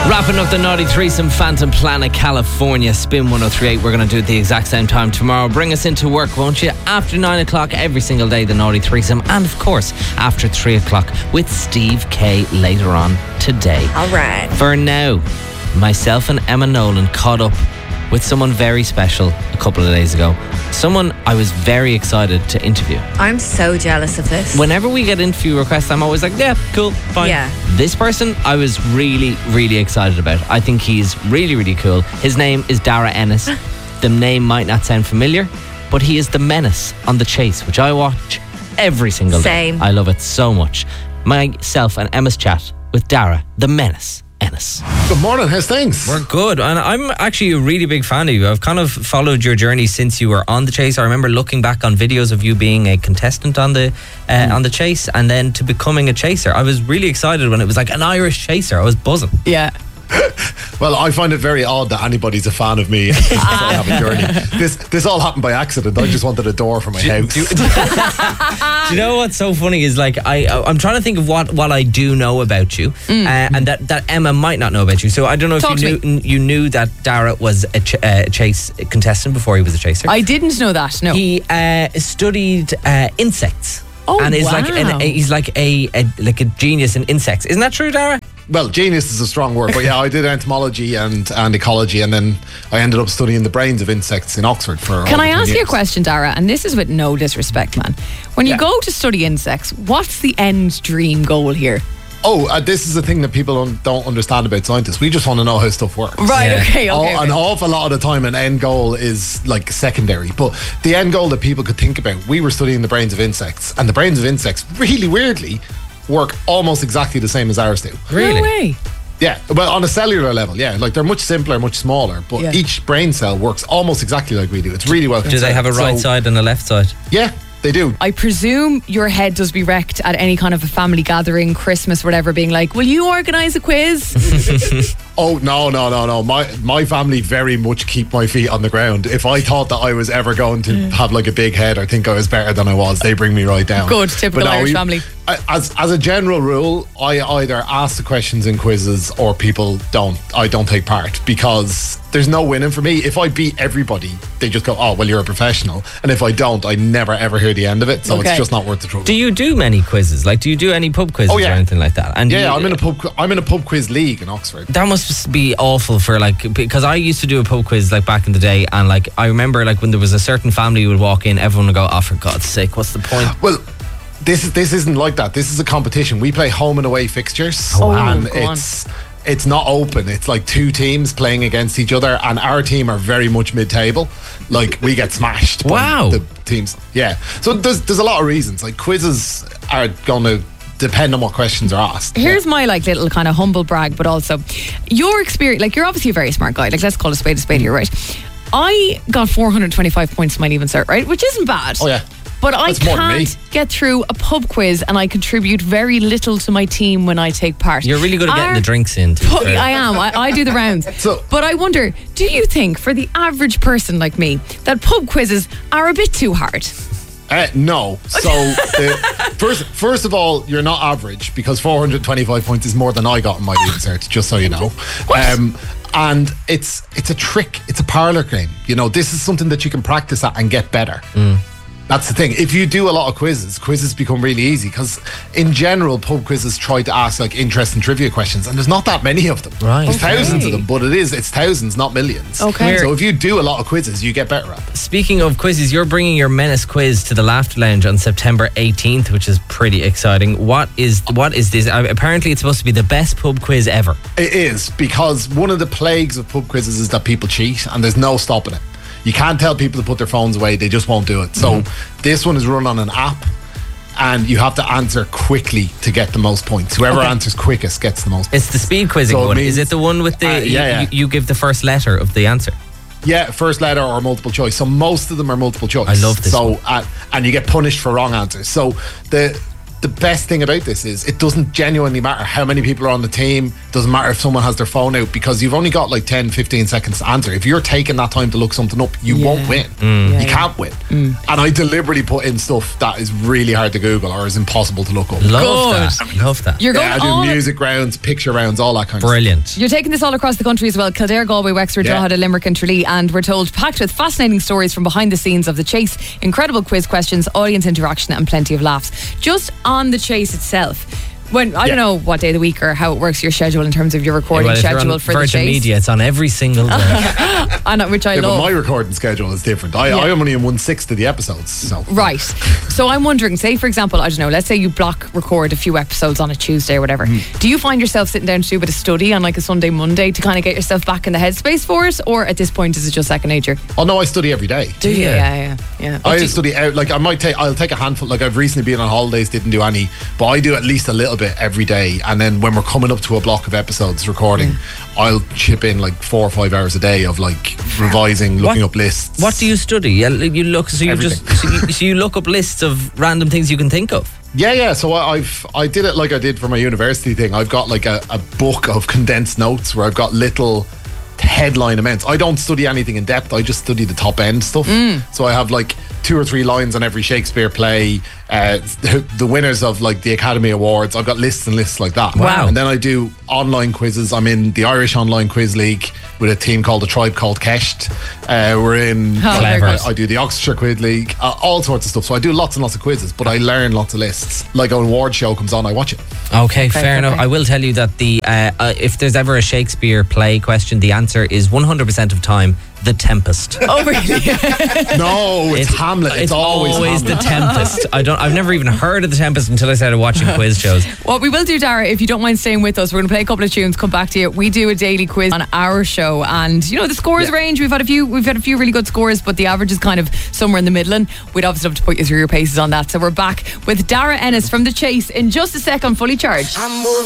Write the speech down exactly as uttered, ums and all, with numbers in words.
Wrapping up the Naughty Threesome, Phantom Planet, California, Spin one oh three point eight. We're going to do it the exact same time tomorrow. Bring us into work, won't you? After nine o'clock every single day, the Naughty Threesome. And of course, after three o'clock with Steve K later on today. All right. For now, myself and Emma Nolan caught up with someone very special a couple of days ago. Someone I was very excited to interview. I'm so jealous of this. Whenever we get interview requests, I'm always like, yeah, cool, fine. Yeah. This person I was really, really excited about. I think he's really, really cool. His name is Dara Ennis. The name might not sound familiar, but he is the menace on The Chase, which I watch every single Same. day. I love it so much. Myself and Emma's chat with Dara, the menace Ennis. Good morning, how's things? We're good, and I'm actually a really big fan of you. I've kind of followed your journey since you were on The Chase. I remember looking back on videos of you being a contestant on the uh, mm. on The Chase, and then to becoming a chaser. I was really excited when it was like an Irish chaser. I was buzzing. Yeah. Well, I find it very odd that anybody's a fan of me and thinks I have a journey. This this all happened by accident. I just wanted a door for my house. Do, do, do you know what's so funny is like I I'm trying to think of what, what I do know about you, mm. uh, and that, that Emma might not know about you. So I don't know if Talk you knew you knew that Dara was a ch- uh, chase contestant before he was a chaser. I didn't know that. No, he uh, studied uh, insects. Oh, and is wow. like an, a, he's like a, a like a genius in insects. Isn't that true, Dara? Well, genius is a strong word, but yeah, I did entomology and, and ecology, and then I ended up studying the brains of insects in Oxford for. Can I ask years. you a question, Dara? And this is with no disrespect, man. When you yeah. go to study insects, what's the end dream goal here? Oh, uh, this is the thing that people don't, don't understand about scientists. We just want to know how stuff works. Right, Yeah. okay, okay, All, okay. An awful lot of the time, an end goal is like secondary. But the end goal that people could think about, we were studying the brains of insects, and the brains of insects, really weirdly, work almost exactly the same as ours do. Really? No way. Yeah, well, on a cellular level, yeah. Like, they're much simpler, much smaller, but Yeah. each brain cell works almost exactly like we do. It's really well Do they have a right So, side and a left side? Yeah, they do. I presume your head does be wrecked at any kind of a family gathering, Christmas, whatever, being like, will you organise a quiz? Oh, no, no, no, no. My my family very much keep my feet on the ground. If I thought that I was ever going to have like a big head or think I was better than I was, they bring me right down. Good, typical But no, Irish we- family. As, as a general rule, I either ask the questions in quizzes or people don't. I don't take part because there's no winning for me. If I beat everybody, they just go, oh, well, you're a professional. And if I don't, I never ever hear the end of it. So Okay. it's just not worth the trouble. Do you do many quizzes? Like, do you do any pub quizzes Oh, yeah. or anything like that? And do yeah, you- I'm in a pub. I'm in a pub quiz league in Oxford. That must be awful for like, because I used to do a pub quiz like back in the day, and like I remember like when there was a certain family who would walk in, everyone would go, oh, for God's sake, what's the point? Well, this is this isn't like that. This is a competition. We play home and away fixtures, Oh, and go on. it's it's not open. It's like two teams playing against each other, and our team are very much mid-table. Like, we get smashed. by Wow. the teams. Yeah. So there's there's a lot of reasons. Like, quizzes are going to depend on what questions are asked. Here's my like little kind of humble brag, but also your experience. Like, you're obviously a very smart guy. Like, let's call a spade a spade here, right? I got four hundred twenty-five points to my Leaving Cert, right? Which isn't bad. Oh, yeah. But I That's more than me. can't get through a pub quiz, and I contribute very little to my team when I take part. You're really good at getting Our- the drinks in. to be Pu- fair. I am. I, I do the rounds. So- but I wonder, do you think for the average person like me that pub quizzes are a bit too hard? Uh, no. So the, first, first of all, you're not average because four hundred twenty-five points is more than I got in my Leaving Cert. Just so you know. Um, and it's it's a trick. It's a parlour game. You know, this is something that you can practice at and get better. Mm. That's the thing. If you do a lot of quizzes, quizzes become really easy because, in general, pub quizzes try to ask like interesting trivia questions, and there's not that many of them. Right. There's Okay. thousands of them, but it is it's thousands, not millions. Okay. So if you do a lot of quizzes, you get better at them. Speaking of quizzes, you're bringing your Menace quiz to the Laughter Lounge on September eighteenth, which is pretty exciting. What is what is this? Uh, apparently, it's supposed to be the best pub quiz ever. It is, because one of the plagues of pub quizzes is that people cheat, and there's no stopping it. You can't tell people to put their phones away, they just won't do it. So Mm-hmm. this one is run on an app, and you have to answer quickly to get the most points. Whoever Okay. answers quickest gets the most points. It's the speed quizzing So it one. means- Is it the one with the Uh, yeah, yeah. You, you give the first letter of the answer? Yeah, first letter or multiple choice. So most of them are multiple choice. I love this So one. uh, and you get punished for wrong answers. So the the best thing about this is it doesn't genuinely matter how many people are on the team. Doesn't matter if someone has their phone out, because you've only got like ten, fifteen seconds to answer. If you're taking that time to look something up, you Yeah. won't win. Yeah, you can't win. And I deliberately put in stuff that is really hard to Google or is impossible to look up. Love Good. that. Love that. You're going Yeah, I do all music rounds, picture rounds, all that kind of Brilliant. You're taking this all across the country as well. Kildare, Galway, Wexford, Yeah. Drogheda, Limerick and Tralee, and we're told packed with fascinating stories from behind the scenes of the chase, incredible quiz questions, audience interaction and plenty of laughs. Just on the chase itself, when I Yeah. don't know what day of the week or how it works, your schedule in terms of your recording Well, if you're schedule on for the Virgin chase, Media, it's on every single day. I know, which I Yeah, but love. my recording schedule is different. I, Yeah. I am only in one sixth of the episodes. So. Right. So I'm wondering, say for example, I don't know, let's say you block record a few episodes on a Tuesday or whatever. Hmm. Do you find yourself sitting down to do a bit of study on like a Sunday, Monday to kind of get yourself back in the headspace for it? Or at this point is it just second nature? Oh no, I study every day. Do you? Yeah. Yeah, yeah, yeah. I study out. Like I might take. I'll take a handful. Like I've recently been on holidays, didn't do any, but I do at least a little bit every day. And then when we're coming up to a block of episodes recording, I'll chip in like four or five hours a day of like revising, looking What- up lists. What do you study? Yeah, You look, so you just so you, so you look up lists of random things you can think of. Yeah, yeah. So I, I've I did it like I did for my university thing. I've got like a, a book of condensed notes where I've got little headline amounts. I don't study anything in depth. I just study the top end stuff. So I have like two or three lines on every Shakespeare play. Uh, the, the winners of like the Academy Awards. I've got lists and lists like that. Wow. And then I do online quizzes. I'm in the Irish Online Quiz League with a team called the Tribe Called Kesht. Uh, we're in. Oh, very Clever. good. I do the Oxfordshire Quiz League, uh, all sorts of stuff. So I do lots and lots of quizzes, but I learn lots of lists. Like an award show comes on, I watch it. Okay, fair okay. enough. I will tell you that the uh, uh, if there's ever a Shakespeare play question, the answer is one hundred percent of time The Tempest. Oh, really? No, it's, Hamlet. It's, always, Hamlet. The Tempest. I don't. I've never even heard of The Tempest until I started watching quiz shows. What we will do, Dara, if you don't mind staying with us, we're going to play a couple of tunes, come back to you. We do a daily quiz on our show, and you know the scores Yeah. range. We've had a few. We've had a few really good scores, but the average is kind of somewhere in the middle. And we'd obviously love to put you through your paces on that. So we're back with Dara Ennis from The Chase in just a sec on Fully Charged.